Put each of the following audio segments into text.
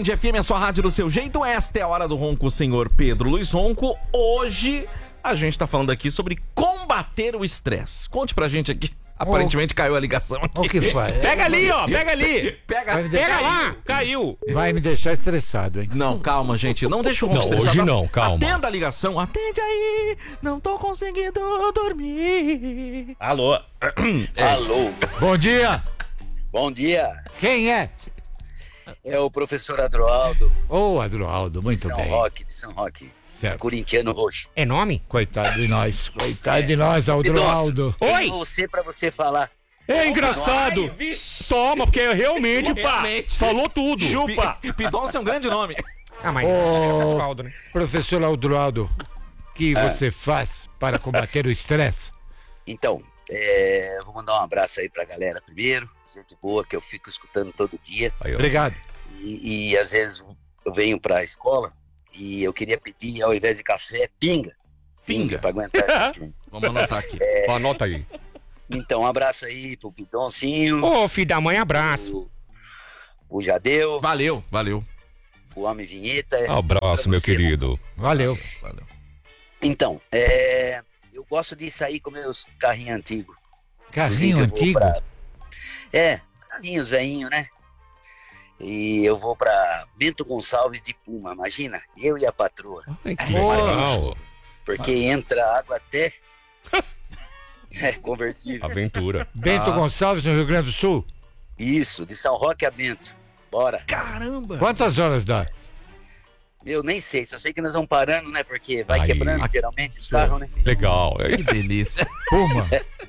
Band FM, a sua rádio do seu jeito. Esta é a hora do ronco, senhor Pedro Luiz Ronco. Hoje a gente tá falando aqui sobre combater o estresse. Conte pra gente aqui. Aparentemente caiu a ligação aqui. O que faz? Pega ali, ó, pega ali. Pega Lá, caiu. Vai me deixar estressado, hein? Não, calma, gente. Não deixa o ronco Não, estressado. hoje não, calma. Atenda a ligação. Atende aí. Não tô conseguindo dormir. Alô. Alô, Bom dia! bom dia. Quem é? É o professor Adroaldo, Ô, Adroaldo, de muito São bem. Roque, de São Roque. Certo. Corintiano roxo. É nome? Coitado de nós, Adroaldo. Oi. Você pra você falar. É engraçado. Ai, vixe. Toma, porque realmente, pá, Realmente. falou tudo. Chupa. Pidonça é um grande nome. Ah, mas Ô, Valdo, né? professor Adroaldo, o que você faz para combater o estresse? Então, vou mandar um abraço aí pra galera primeiro. Gente boa que eu fico escutando todo dia. Aí, ó. Obrigado. E às vezes eu venho pra escola e eu queria pedir, ao invés de café, pinga. Pinga. Pra aguentar essa turma. Vamos anotar aqui. Anota aí. Então, um abraço aí pro Pidoncinho, Ô, filho da mãe, abraço. o Jadeu, Valeu. o Homem Vinheta. Abraço, meu querido. Valeu. Então, eu gosto de sair com meus carrinhos antigos. Carrinho Inclusive, eu vou antigo? Carrinhos velhinhos, né? E eu vou pra Bento Gonçalves de Puma, imagina? Eu e a patroa. Ai, que Boa. legal. Porque entra água até... É conversível. Aventura. Bento Gonçalves, no Rio Grande do Sul? Isso, de São Roque a Bento. Bora. Caramba. Quantas horas dá? Eu nem sei, só sei que nós vamos parando, né? Porque vai Aí. quebrando geralmente os carros, né? Legal. É Que isso. delícia. Puma.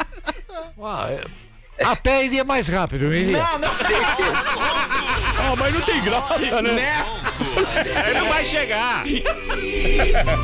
A pé iria mais rápido, não iria? Não. Ah, mas não tem graça, né? Né? Ele não vai chegar.